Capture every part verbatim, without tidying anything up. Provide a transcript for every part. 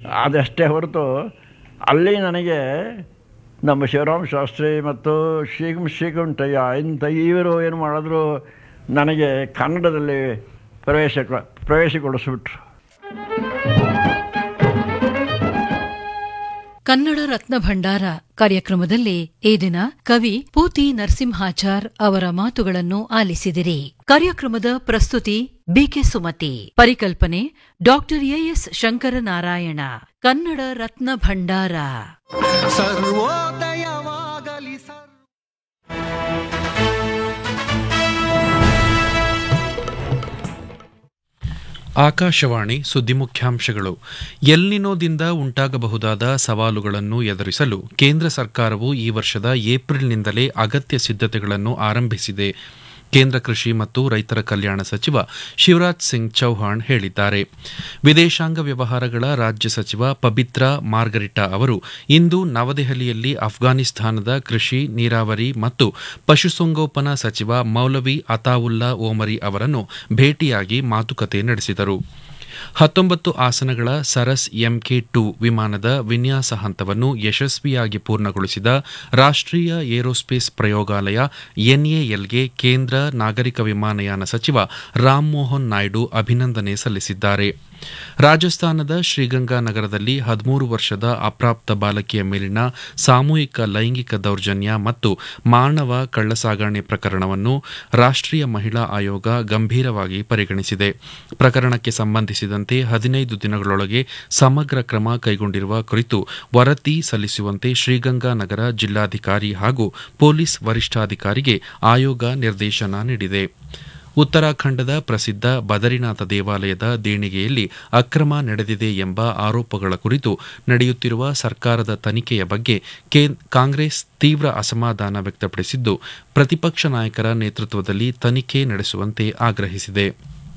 ಅದಷ್ಟೇ ಹೊರತು ಅಲ್ಲಿ ನನಗೆ ನಮ್ಮ ಶಿವರಾಮ ಶಾಸ್ತ್ರಿ ಮತ್ತು ಶ್ರೀಗಂ ಶ್ರೀಕಂಠಯ್ಯ ಇಂಥ ಇವರು ಏನು ಮಾಡಿದ್ರು, ನನಗೆ ಕನ್ನಡದಲ್ಲಿ ಪ್ರವೇಶ ಪ್ರವೇಶಗೊಳಿಸ್ಬಿಟ್ರು. ಕನ್ನಡ ರತ್ನ ಭಂಡಾರ ಕಾರ್ಯಕ್ರಮದಲ್ಲಿ ಈ ದಿನ ಕವಿ ಪೂತಿ ನರಸಿಂಹಾಚಾರ್ ಅವರ ಮಾತುಗಳನ್ನು ಆಲಿಸಿದಿರಿ. ಕಾರ್ಯಕ್ರಮದ ಪ್ರಸ್ತುತಿ ಬಿಕೆ ಸುಮತಿ, ಪರಿಕಲ್ಪನೆ ಡಾಕ್ಟರ್ ಎಎಸ್ ಶಂಕರನಾರಾಯಣ. ಕನ್ನಡ ರತ್ನ ಭಂಡಾರ ಸರ್ವೋದಯವಾಗಲಿ ಸರ್. ಆಕಾಶವಾಣಿ ಸುದ್ದಿ ಮುಖ್ಯಾಂಶಗಳು. ಎಲ್ನಿನೋದಿಂದ ಉಂಟಾಗಬಹುದಾದ ಸವಾಲುಗಳನ್ನು ಎದುರಿಸಲು ಕೇಂದ್ರ ಸರ್ಕಾರವು ಈ ವರ್ಷದ ಏಪ್ರಿಲ್ನಿಂದಲೇ ಅಗತ್ಯ ಸಿದ್ಧತೆಗಳನ್ನು ಆರಂಭಿಸಿದೆ. ಕೇಂದ್ರ ಕೃಷಿ ಮತ್ತು ರೈತರ ಕಲ್ಯಾಣ ಸಚಿವ ಶಿವರಾಜ್ ಸಿಂಗ್ ಚೌಹಾಣ್ ಹೇಳಿದ್ದಾರೆ. ವಿದೇಶಾಂಗ ವ್ಯವಹಾರಗಳ ರಾಜ್ಯ ಸಚಿವ ಪಬಿತ್ರಾ ಮಾರ್ಗರಿಟಾ ಅವರು ಇಂದು ನವದೆಹಲಿಯಲ್ಲಿ ಅಫ್ಘಾನಿಸ್ತಾನದ ಕೃಷಿ, ನೀರಾವರಿ ಮತ್ತು ಪಶುಸಂಗೋಪನಾ ಸಚಿವ ಮೌಲವಿ ಅತಾವುಲ್ಲಾ ಓಮರಿ ಅವರನ್ನು ಭೇಟಿಯಾಗಿ ಮಾತುಕತೆ ನಡೆಸಿದರು. ಹತ್ತೊಂಬತ್ತು ಆಸನಗಳ ಸರಸ್ ಎಂಕೆ ಟು ವಿಮಾನದ ವಿನ್ಯಾಸ ಹಂತವನ್ನು ಯಶಸ್ವಿಯಾಗಿ ಪೂರ್ಣಗೊಳಿಸಿದ ರಾಷ್ಟ್ರೀಯ ಏರೋಸ್ಪೇಸ್ ಪ್ರಯೋಗಾಲಯ ಎನ್ಎಎಲ್ಗೆ ಕೇಂದ್ರ ನಾಗರಿಕ ವಿಮಾನಯಾನ ಸಚಿವ ರಾಮಮೋಹನ್ ನಾಯ್ಡು ಅಭಿನಂದನೆ ಸಲ್ಲಿಸಿದ್ದಾರೆ. ರಾಜಸ್ಥಾನದ ಶ್ರೀಗಂಗಾ ನಗರದಲ್ಲಿ ಹದಿಮೂರು ವರ್ಷದ ಅಪ್ರಾಪ್ತ ಬಾಲಕಿಯ ಮೇಲಿನ ಸಾಮೂಹಿಕ ಲೈಂಗಿಕ ದೌರ್ಜನ್ಯ ಮತ್ತು ಮಾನವ ಕಳ್ಳಸಾಗಣೆ ಪ್ರಕರಣವನ್ನು ರಾಷ್ಟ್ರೀಯ ಮಹಿಳಾ ಆಯೋಗ ಗಂಭೀರವಾಗಿ ಪರಿಗಣಿಸಿದೆ. ಪ್ರಕರಣಕ್ಕೆ ಸಂಬಂಧಿಸಿದಂತೆ ಹದಿನೈದು ದಿನಗಳೊಳಗೆ ಸಮಗ್ರ ಕ್ರಮ ಕೈಗೊಂಡಿರುವ ಕುರಿತು ವರದಿ ಸಲ್ಲಿಸುವಂತೆ ಶ್ರೀಗಂಗಾ ನಗರ ಜಿಲ್ಲಾಧಿಕಾರಿ ಹಾಗೂ ಪೊಲೀಸ್ ವರಿಷ್ಠಾಧಿಕಾರಿಗೆ ಆಯೋಗ ನಿರ್ದೇಶನ ನೀಡಿದೆ. ಉತ್ತರಾಖಂಡದ ಪ್ರಸಿದ್ಧ ಬದರಿನಾಥ ದೇವಾಲಯದ ದೇಣಿಗೆಯಲ್ಲಿ ಅಕ್ರಮ ನಡೆದಿದೆ ಎಂಬ ಆರೋಪಗಳ ಕುರಿತು ನಡೆಯುತ್ತಿರುವ ಸರ್ಕಾರದ ತನಿಖೆಯ ಬಗ್ಗೆ ಕಾಂಗ್ರೆಸ್ ತೀವ್ರ ಅಸಮಾಧಾನ ವ್ಯಕ್ತಪಡಿಸಿದ್ದು, ಪ್ರತಿಪಕ್ಷ ನಾಯಕರ ನೇತೃತ್ವದಲ್ಲಿ ತನಿಖೆ ನಡೆಸುವಂತೆ ಆಗ್ರಹಿಸಿದೆ.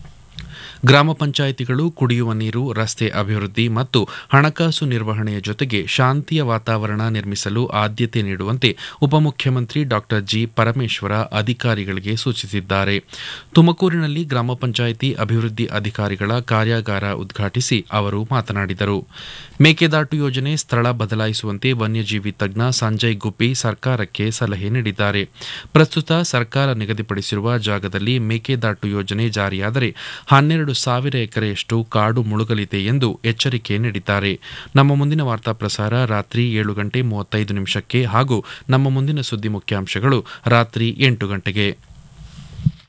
ಗ್ರಾಮ ಪಂಚಾಯಿತಿಗಳು ಕುಡಿಯುವ ನೀರು, ರಸ್ತೆ ಅಭಿವೃದ್ಧಿ ಮತ್ತು ಹಣಕಾಸು ನಿರ್ವಹಣೆಯ ಜೊತೆಗೆ ಶಾಂತಿಯ ವಾತಾವರಣ ನಿರ್ಮಿಸಲು ಆದ್ಯತೆ ನೀಡುವಂತೆ ಉಪಮುಖ್ಯಮಂತ್ರಿ ಡಾ ಜಿ ಪರಮೇಶ್ವರ ಅಧಿಕಾರಿಗಳಿಗೆ ಸೂಚಿಸಿದ್ದಾರೆ. ತುಮಕೂರಿನಲ್ಲಿ ಗ್ರಾಮ ಪಂಚಾಯಿತಿ ಅಭಿವೃದ್ಧಿ ಅಧಿಕಾರಿಗಳ ಕಾರ್ಯಾಗಾರ ಉದ್ಘಾಟಿಸಿ ಅವರು ಮಾತನಾಡಿದರು. ಮೇಕೆದಾಟು ಯೋಜನೆ ಸ್ಥಳ ಬದಲಾಯಿಸುವಂತೆ ವನ್ಯಜೀವಿ ತಜ್ಞ ಸಂಜಯ್ ಗುಬ್ಬಿ ಸರ್ಕಾರಕ್ಕೆ ಸಲಹೆ ನೀಡಿದ್ದಾರೆ. ಪ್ರಸ್ತುತ ಸರ್ಕಾರ ನಿಗದಿಪಡಿಸಿರುವ ಜಾಗದಲ್ಲಿ ಮೇಕೆದಾಟು ಯೋಜನೆ ಜಾರಿಯಾದರೆ ಹನ್ನೆರಡು ಸಾವಿರ ಎಕರೆಯಷ್ಟು ಕಾಡು ಮುಳುಗಲಿದೆ ಎಂದು ಎಚ್ಚರಿಕೆ ನೀಡಿದ್ದಾರೆ. ನಮ್ಮ ಮುಂದಿನ ವಾರ್ತಾ ಪ್ರಸಾರ ರಾತ್ರಿ ಏಳು ಗಂಟೆ ಮೂವತ್ತೈದು ನಿಮಿಷಕ್ಕೆ ಹಾಗೂ ನಮ್ಮ ಮುಂದಿನ ಸುದ್ದಿ ಮುಖ್ಯಾಂಶಗಳು ರಾತ್ರಿ ಎಂಟು ಗಂಟೆಗೆ.